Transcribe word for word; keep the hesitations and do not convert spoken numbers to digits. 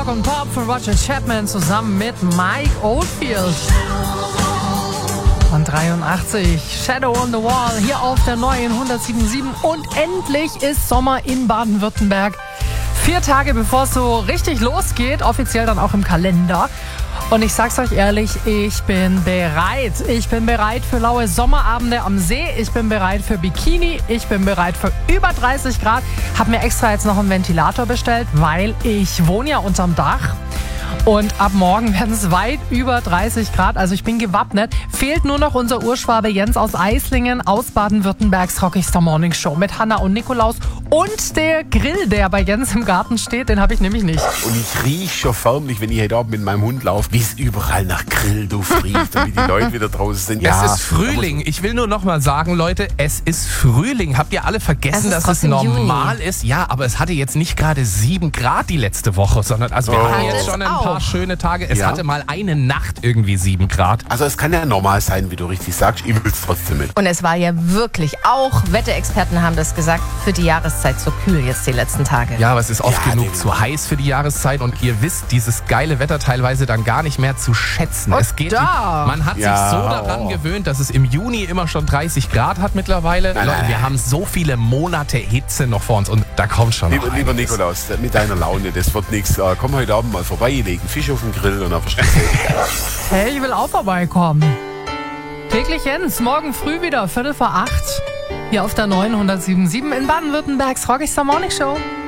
Und Pop von Roger Chapman zusammen mit Mike Oldfield. Und dreiundachtzig, Shadow on the Wall, hier auf der neuen hundertsieben Komma sieben. Und endlich ist Sommer in Baden-Württemberg. Vier Tage bevor es so richtig losgeht, offiziell dann auch im Kalender. Und ich sag's euch ehrlich, ich bin bereit. Ich bin bereit für laue Sommerabende am See. Ich bin bereit für Bikini. Ich bin bereit für über dreißig Grad. Hab mir extra jetzt noch einen Ventilator bestellt, weil ich wohne ja unterm Dach. Und ab morgen werden es weit über dreißig Grad. Also ich bin gewappnet. Fehlt nur noch unser Urschwabe Jens aus Eislingen aus Baden-Württembergs Rockstar Morning Show mit Hanna und Nikolaus. Und der Grill, der bei Jens im Garten steht, den habe ich nämlich nicht. Und ich rieche schon förmlich, wenn ich heute Abend mit meinem Hund laufe, wie es überall nach Grillduft riecht und wie die Leute wieder draußen sind. Ja, Ja, es ist Frühling. Ich will nur noch mal sagen, Leute, es ist Frühling. Habt ihr alle vergessen, Es ist dass es trotzdem normal Juni. ist? Ja, aber es hatte jetzt nicht gerade sieben Grad die letzte Woche, sondern also wir Oh. hatten jetzt Hat schon es ein paar auch. schöne Tage. Es Ja. hatte mal eine Nacht irgendwie sieben Grad. Also es kann ja normal sein, wie du richtig sagst. Ich will es trotzdem mit. Und es war ja wirklich, auch Wetterexperten haben das gesagt, für die Jahreszeit so kühl jetzt die letzten Tage. Ja, aber es ist oft Ja, genug nee, zu heiß für die Jahreszeit und ihr wisst dieses geile Wetter teilweise dann gar nicht mehr zu schätzen. Es geht, da. man hat Ja, sich so daran oh. gewöhnt, dass es im Juni immer schon dreißig Grad hat mittlerweile. Nein, Leute, nein, wir nein. haben so viele Monate Hitze noch vor uns und da kommt schon Lieber, noch lieber einiges. Nikolaus, mit deiner Laune, das wird nichts. Äh, komm heute Abend mal vorbei, legen Fisch auf den Grill und dann verstehst du. Hey, ich will auch vorbeikommen. Täglich Jens, morgen früh wieder, Viertel vor acht. Hier auf der neuen hundertsieben Komma sieben in Baden-Württembergs Rockstar Morning Show.